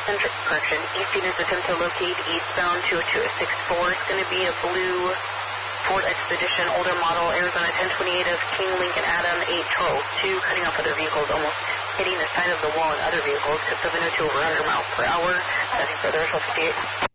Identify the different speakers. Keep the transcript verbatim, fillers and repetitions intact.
Speaker 1: Centric, correction, East Units attempt to locate eastbound two oh two six four. It's going to be a blue Ford Expedition, older model, Arizona ten twenty-eight of King Lincoln Adam eight Charles two, cutting off other vehicles, almost hitting the side of the wall and other vehicles, tips of oh two over one hundred miles per hour. Nothing further, twelve fifty-eight.